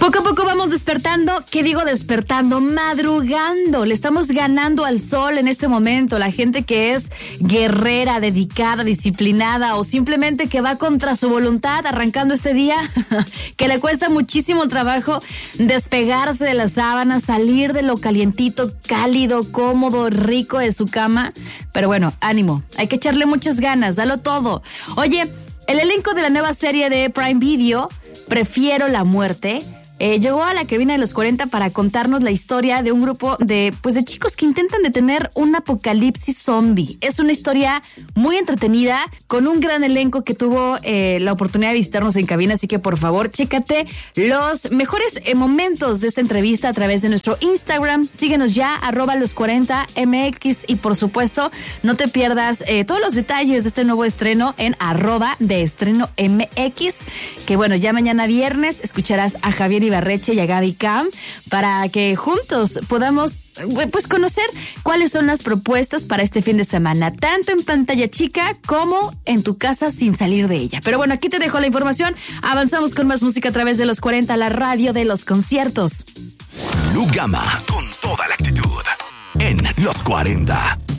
Poco a poco vamos despertando, ¿qué digo despertando? Madrugando, le estamos ganando al sol en este momento. La gente que es guerrera, dedicada, disciplinada o simplemente que va contra su voluntad arrancando este día, que le cuesta muchísimo trabajo despegarse de las sábanas, salir de lo calientito, cálido, cómodo, rico de su cama. Pero bueno, ánimo, hay que echarle muchas ganas, dalo todo. Oye, el elenco de la nueva serie de Prime Video, Prefiero la muerte, llegó a la cabina de los 40 para contarnos la historia de un grupo de chicos que intentan detener un apocalipsis zombie. Es una historia muy entretenida, con un gran elenco que tuvo la oportunidad de visitarnos en cabina, así que por favor, chécate los mejores momentos de esta entrevista a través de nuestro Instagram. Síguenos ya, @los40mx, y por supuesto, no te pierdas todos los detalles de este nuevo estreno en @deestrenomx, que bueno, ya mañana viernes escucharás a Javier Ibarreche y a Gaby Cam para que juntos podamos conocer cuáles son las propuestas para este fin de semana, tanto en pantalla chica como en tu casa sin salir de ella. Pero bueno, aquí te dejo la información. Avanzamos con más música a través de los 40, la radio de los conciertos. Blue Gamma, con toda la actitud en los 40.